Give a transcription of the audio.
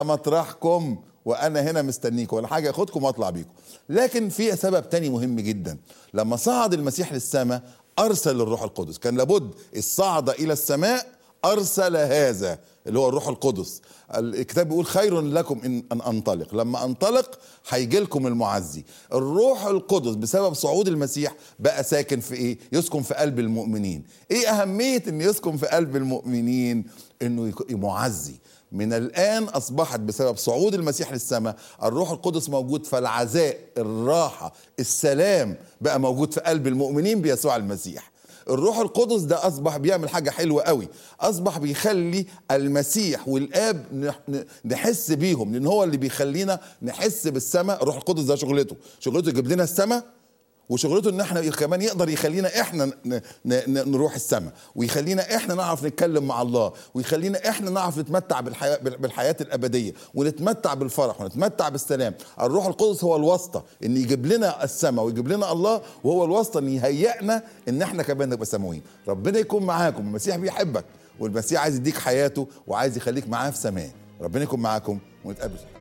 مطرحكم وانا هنا مستنيكم، ولا حاجه اخدكم واطلع بيكم. لكن في سبب تاني مهم جدا، لما صعد المسيح للسماء ارسل الروح القدس، كان لابد الصعد الى السماء ارسل هذا اللي هو الروح القدس. الكتاب بيقول خير لكم ان انطلق، لما انطلق هيجي لكم المعزي. الروح القدس بسبب صعود المسيح بقى ساكن في ايه؟ يسكن في قلب المؤمنين. ايه اهمية ان يسكن في قلب المؤمنين؟ انه معزي. من الآن أصبحت بسبب صعود المسيح للسماء الروح القدس موجود، فالعزاء، الراحة، السلام بقى موجود في قلب المؤمنين بيسوع المسيح. الروح القدس ده أصبح بيعمل حاجة حلوة قوي، أصبح بيخلي المسيح والآب نحس بيهم، لأن هو اللي بيخلينا نحس بالسماء. الروح القدس ده شغلته يجيب لنا السماء، وشغلته ان احنا كمان يقدر يخلينا احنا نروح السماء، ويخلينا احنا نعرف نتكلم مع الله، ويخلينا احنا نعرف نتمتع بالحياة الأبدية، ونتمتع بالفرح ونتمتع بالسلام. الروح القدس هو الواسطة ان يجيب لنا السماء ويجيب لنا الله، وهو الواسطة ان يهيئنا ان احنا كمان نبقى سماويين. ربنا يكون معاكم، المسيح بيحبك، والمسيح عايز يديك حياته وعايز يخليك معاه في سماء. ربنا يكون معاكم ونتقابل.